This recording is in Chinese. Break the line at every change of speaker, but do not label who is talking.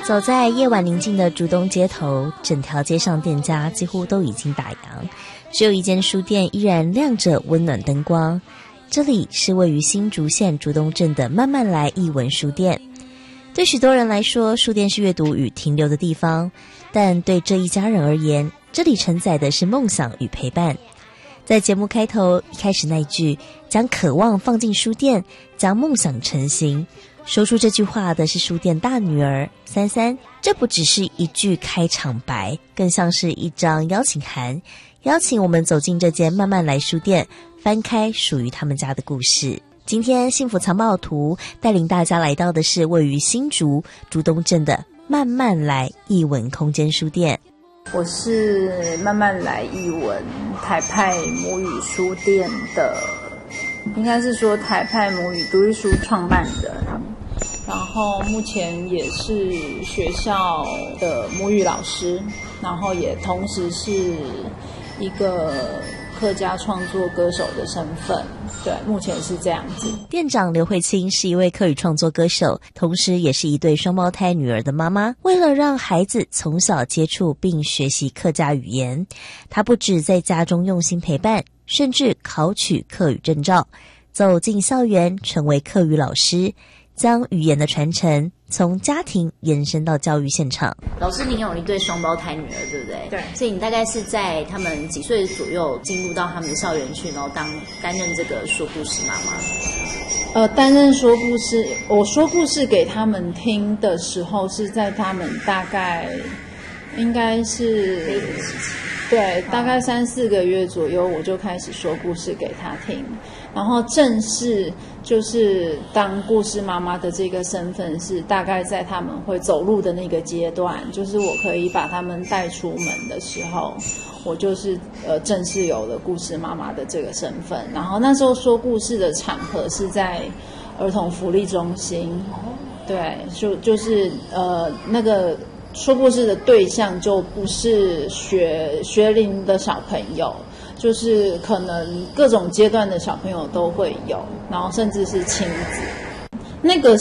走在夜晚宁静的竹东街头，整条街上店家几乎都已经打烊，只有一间书店依然亮着温暖灯光。这里是位于新竹县竹东镇的慢慢来艺文书店。对许多人来说，书店是阅读与停留的地方，但对这一家人而言，这里承载的是梦想与陪伴。在节目开头一开始那句将渴望放进书店，将梦想成型，说出这句话的是书店大女儿三三。这不只是一句开场白，更像是一张邀请函，邀请我们走进这间慢慢来书店，翻开属于他们家的故事。今天幸福藏宝图带领大家来到的是位于新竹竹东镇的慢慢来艺文空间书店。
我是慢慢来艺文台派母语书店的，应该是说台派母语读艺书创办人，然后目前也是学校的母语老师，然后也同时是一个客家创作歌手的身份。对，目前是这样子。
店长刘慧清是一位客语创作歌手，同时也是一对双胞胎女儿的妈妈。为了让孩子从小接触并学习客家语言，她不止在家中用心陪伴，甚至考取客语证照，走进校园成为客语老师，将语言的传承从家庭延伸到教育现场。
老师，您有一对双胞胎女儿，对不对？
对。
所以你大概是在他们几岁左右进入到他们的校园去，然后担任这个说故事妈妈？
担任说故事，我说故事给他们听的时候，是在他们大概应该是对，大概3-4个月左右，我就开始说故事给他听。然后正式就是当故事妈妈的这个身份是大概在他们会走路的那个阶段，就是我可以把他们带出门的时候，我就是正式有了故事妈妈的这个身份。然后那时候说故事的场合是在儿童福利中心，对，就是那个说故事的对象就不是学龄的小朋友，就是可能各种阶段的小朋友都会有，然后甚至是亲子。那个